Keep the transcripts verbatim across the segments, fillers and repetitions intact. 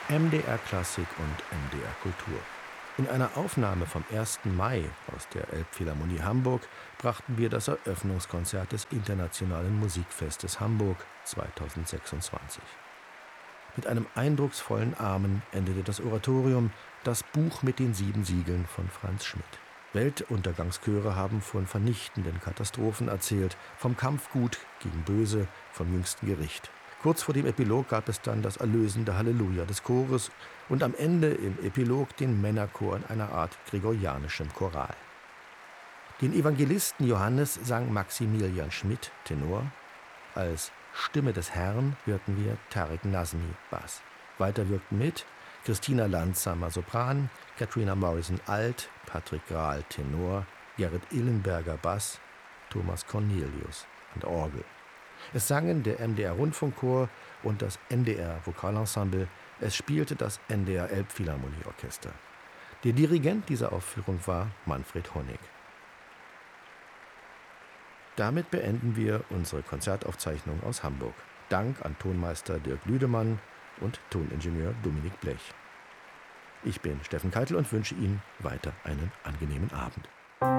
M D R Klassik und M D R Kultur. In einer Aufnahme vom ersten Mai aus der Elbphilharmonie Hamburg brachten wir das Eröffnungskonzert des Internationalen Musikfestes Hamburg zweitausendsechsundzwanzig. Mit einem eindrucksvollen Amen endete das Oratorium »Das Buch mit den sieben Siegeln« von Franz Schmidt. Weltuntergangschöre haben von vernichtenden Katastrophen erzählt, vom Kampf Gut gegen Böse, vom jüngsten Gericht. Kurz vor dem Epilog gab es dann das erlösende Halleluja des Chores und am Ende im Epilog den Männerchor in einer Art gregorianischem Choral. Den Evangelisten Johannes sang Maximilian Schmidt, Tenor. Als Stimme des Herrn hörten wir Tarek Nazmi, Bass. Weiter wirkten mit Christina Landsamer, Sopran, Katrina Morrison, Alt, Patrick Grahl, Tenor, Gerrit Illenberger, Bass, Thomas Cornelius an der Orgel. Es sangen der M D R-Rundfunkchor und das N D R-Vokalensemble. Es spielte das N D R-Elbphilharmonieorchester. Der Dirigent dieser Aufführung war Manfred Honig. Damit beenden wir unsere Konzertaufzeichnung aus Hamburg. Dank an Tonmeister Dirk Lüdemann und Toningenieur Dominik Blech. Ich bin Steffen Keitel und wünsche Ihnen weiter einen angenehmen Abend.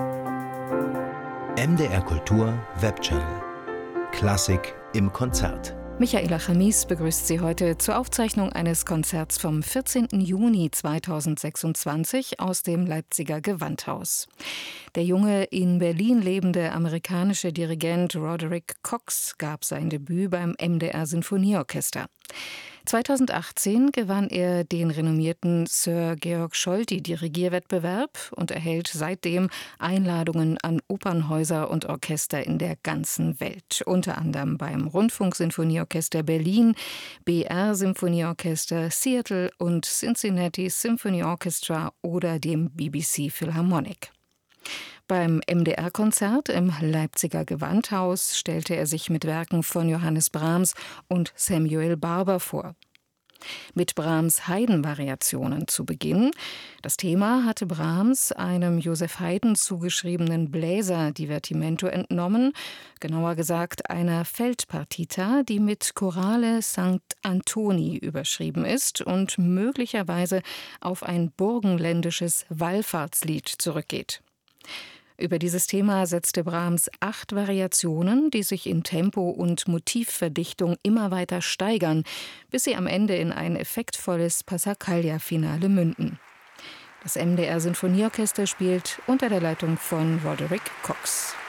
M D R Kultur Webchannel. Klassik im Konzert. Michaela Chamis begrüßt Sie heute zur Aufzeichnung eines Konzerts vom vierzehnten Juni zweitausendsechsundzwanzig aus dem Leipziger Gewandhaus. Der junge, in Berlin lebende amerikanische Dirigent Roderick Cox gab sein Debüt beim M D R Sinfonieorchester. zweitausendachtzehn gewann er den renommierten Sir Georg Scholti Dirigierwettbewerb und erhält seitdem Einladungen an Opernhäuser und Orchester in der ganzen Welt. Unter anderem beim Rundfunksinfonieorchester Berlin, B R-Symphonieorchester Seattle und Cincinnati Symphony Orchestra oder dem B B C Philharmonic. Beim M D R-Konzert im Leipziger Gewandhaus stellte er sich mit Werken von Johannes Brahms und Samuel Barber vor. Mit Brahms Haydn-Variationen zu Beginn. Das Thema hatte Brahms einem Joseph Haydn zugeschriebenen Bläser-Divertimento entnommen, genauer gesagt einer Feldpartita, die mit Chorale Sankt Antoni überschrieben ist und möglicherweise auf ein burgenländisches Wallfahrtslied zurückgeht. Über dieses Thema setzte Brahms acht Variationen, die sich in Tempo und Motivverdichtung immer weiter steigern, bis sie am Ende in ein effektvolles Passacaglia-Finale münden. Das M D R Sinfonieorchester spielt unter der Leitung von Roderick Cox.